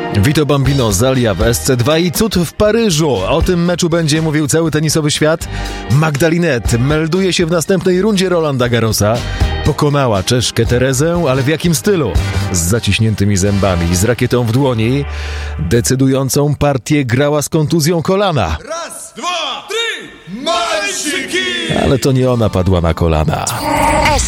Vito Bambino Zalia w SC2 i cud w Paryżu. O tym meczu będzie mówił cały tenisowy świat. Magdalinet melduje się w następnej rundzie Rolanda Garrosa. Pokonała Czeszkę Terezę, ale w jakim stylu? Z zaciśniętymi zębami, z rakietą w dłoni. Decydującą partię grała z kontuzją kolana. Raz, dwa, trzy, malczyki! Ale to nie ona padła na kolana.